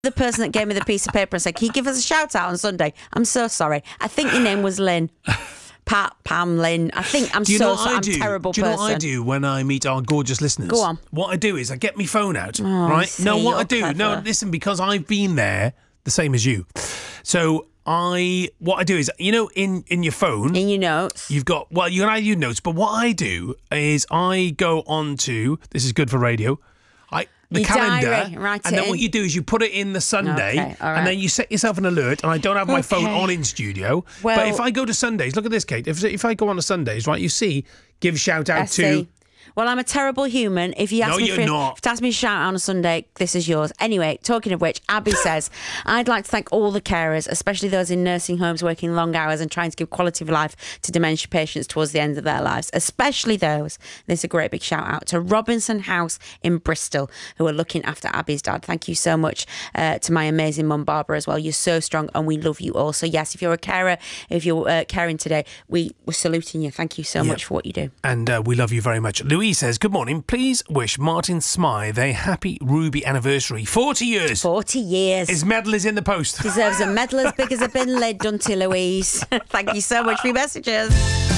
The person that gave me the piece of paper and said, "Can you give us a shout out on Sunday?" I'm so sorry. I think your name was Lynn. Pat, Pam, Lynn. I think I'm so sorry. I'm a terrible person. Do you know what I do when I meet our gorgeous listeners? Go on. What I do is I get my phone out, right? No, what I do, clever. listen, because I've been there, the same as you. So what I do is, in your phone, in your notes, you've got, you can add your notes, but what I do is I go on to, this is good for radio, the your calendar, diary, write and it then in. what you do is you put it in the Sunday, Okay, all right. and then you set yourself an alert, and I don't have my phone on in studio, Well, but if I go to Sundays, look at this, Kate, if I go on to Sundays, right, you see, give shout out to... Well, I'm a terrible human. If you ask me not. to ask me to shout out on a Sunday, this is yours. Anyway, talking of which, Abby says, I'd like to thank all the carers, especially those in nursing homes working long hours and trying to give quality of life to dementia patients towards the end of their lives, especially those. There's a great big shout out to Robinson House in Bristol, who are looking after Abby's dad. Thank you so much to my amazing mum, Barbara, as well. You're so strong and we love you all. So yes, if you're a carer, if you're caring today, we're saluting you. Thank you so much for what you do. And we love you very much. Louise says, good morning. Please wish Martin Smythe a happy Ruby anniversary. 40 years. 40 years. His medal is in the post. Deserves a medal as big as a bin lid, don't you, Louise? Thank you so much for your messages.